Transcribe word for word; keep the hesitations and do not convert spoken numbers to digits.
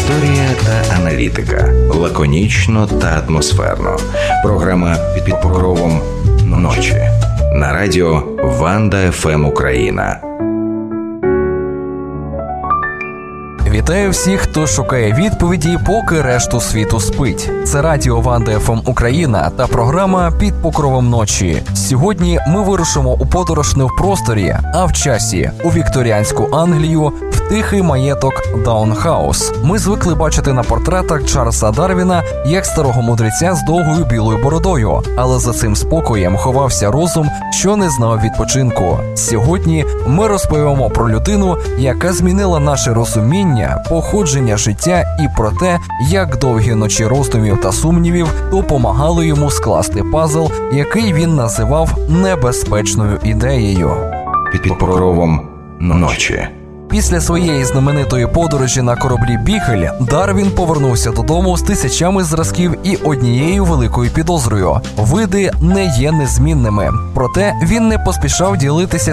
Історія та аналітика. Лаконічно та атмосферно. Програма «Під покровом ночі». На радіо Ванда еф ем Україна. Вітаю всіх, хто шукає відповіді, поки решту світу спить. Це радіо Ванда еф ем Україна та програма «Під покровом ночі». Сьогодні ми вирушимо у подорож не в просторі, а в часі, у вікторіанську Англію, в тихий маєток Даунхаус. Ми звикли бачити на портретах Чарльза Дарвіна як старого мудреця з довгою білою бородою, але за цим спокоєм ховався розум, що не знав відпочинку. Сьогодні ми розповімо про людину, яка змінила наше розуміння, походження життя і про те, як довгі ночі роздумів та сумнівів допомагали йому скласти пазл, який він називав небезпечною ідеєю. Під покровом ночі. Після своєї знаменитої подорожі на кораблі «Бігель» Дарвін повернувся додому з тисячами зразків і однією великою підозрою – види не є незмінними. Проте він не поспішав ділитися